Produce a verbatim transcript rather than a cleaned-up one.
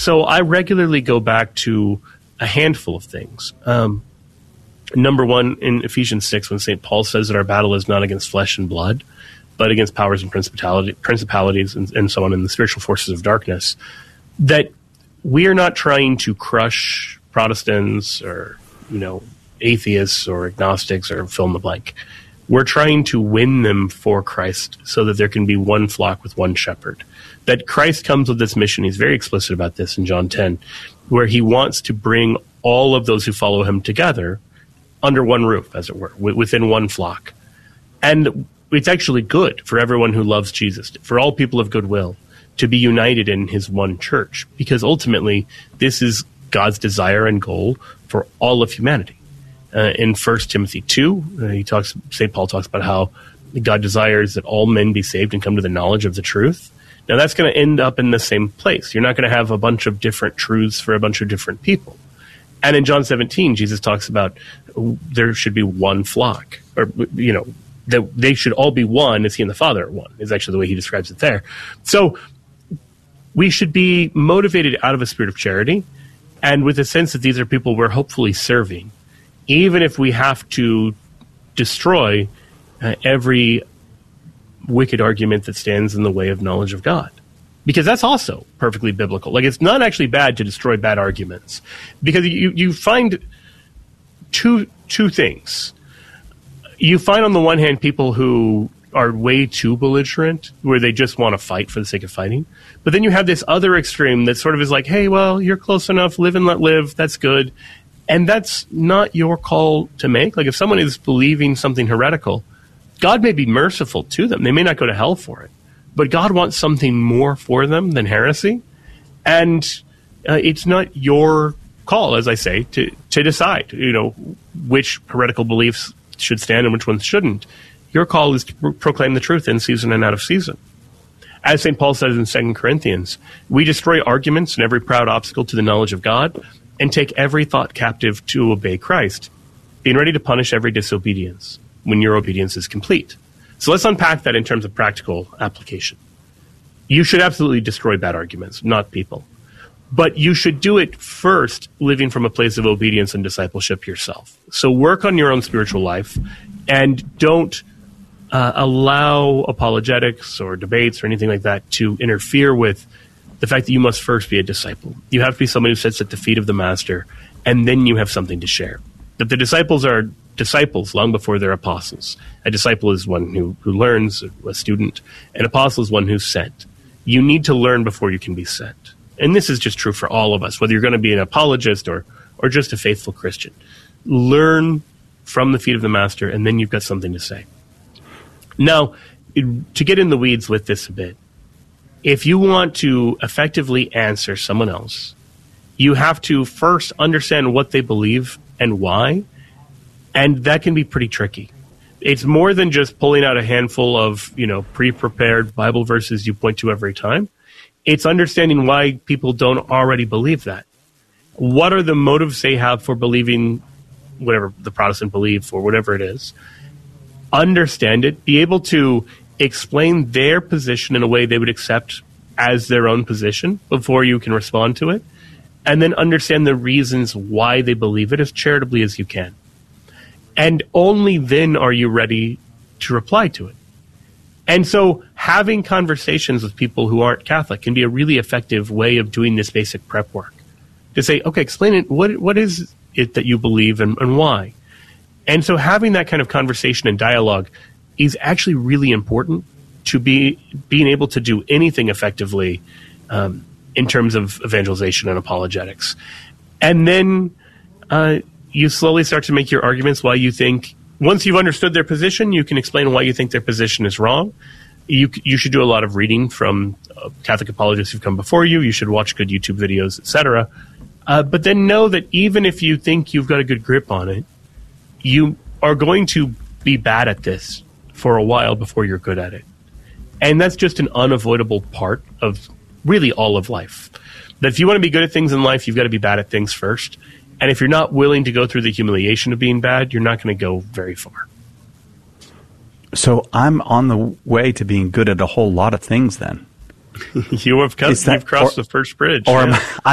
So I regularly go back to a handful of things. Um, number one, in Ephesians six, when Saint Paul says that our battle is not against flesh and blood, but against powers and principality, principalities and, and so on in the spiritual forces of darkness, that we are not trying to crush Protestants or, you know, atheists or agnostics or fill in the blank. We're trying to win them for Christ so that there can be one flock with one shepherd. That Christ comes with this mission. He's very explicit about this in John ten, where he wants to bring all of those who follow him together under one roof, as it were, w- within one flock. And it's actually good for everyone who loves Jesus, for all people of goodwill, to be united in his one church, because ultimately this is God's desire and goal for all of humanity. Uh, in First Timothy two, uh, he talks. Saint Paul talks about how God desires that all men be saved and come to the knowledge of the truth. Now, that's going to end up in the same place. You're not going to have a bunch of different truths for a bunch of different people. And in John seventeen, Jesus talks about there should be one flock, or, you know, that they should all be one as he and the Father are one, is actually the way he describes it there. So we should be motivated out of a spirit of charity and with a sense that these are people we're hopefully serving, even if we have to destroy uh, every wicked argument that stands in the way of knowledge of God. Because that's also perfectly biblical. Like, it's not actually bad to destroy bad arguments. Because you, you find two two things. You find on the one hand people who are way too belligerent, where they just want to fight for the sake of fighting. But then you have this other extreme that sort of is like, hey, well, you're close enough, live and let live, that's good. And that's not your call to make. Like, if someone is believing something heretical, God may be merciful to them. They may not go to hell for it. But God wants something more for them than heresy. And uh, it's not your call, as I say, to, to decide, you know, which heretical beliefs should stand and which ones shouldn't. Your call is to pro- proclaim the truth in season and out of season. As Saint Paul says in Second Corinthians, we destroy arguments and every proud obstacle to the knowledge of God and take every thought captive to obey Christ, being ready to punish every disobedience when your obedience is complete. So let's unpack that in terms of practical application. You should absolutely destroy bad arguments, not people. But you should do it first living from a place of obedience and discipleship yourself. So work on your own spiritual life and don't uh, allow apologetics or debates or anything like that to interfere with the fact that you must first be a disciple. You have to be someone who sits at the feet of the master, and then you have something to share. That the disciples are disciples long before they're apostles. A disciple is one who, who learns, a student. An apostle is one who's sent. You need to learn before you can be sent. And this is just true for all of us, whether you're going to be an apologist or, or just a faithful Christian. Learn from the feet of the master, and then you've got something to say. Now, to get in the weeds with this a bit, if you want to effectively answer someone else, you have to first understand what they believe and why, and that can be pretty tricky. It's more than just pulling out a handful of, you know, pre-prepared Bible verses you point to every time. It's understanding why people don't already believe that. What are the motives they have for believing whatever the Protestant belief or whatever it is? Understand it. Be able to explain their position in a way they would accept as their own position before you can respond to it. And then understand the reasons why they believe it as charitably as you can. And only then are you ready to reply to it. And so having conversations with people who aren't Catholic can be a really effective way of doing this basic prep work. To say, okay, explain it. What What is it that you believe and, and why? And so having that kind of conversation and dialogue is actually really important to be being able to do anything effectively um, in terms of evangelization and apologetics. And then uh, you slowly start to make your arguments why you think, once you've understood their position, you can explain why you think their position is wrong. You you should do a lot of reading from uh, Catholic apologists who've come before you. You should watch good YouTube videos, et cetera. Uh, but then know that even if you think you've got a good grip on it, you are going to be bad at this for a while before you're good at it. And that's just an unavoidable part of really all of life. That if you want to be good at things in life, you've got to be bad at things first. And if you're not willing to go through the humiliation of being bad, you're not going to go very far. So I'm on the way to being good at a whole lot of things then. you have, come, that, you've crossed or, the first bridge. Or yeah. am I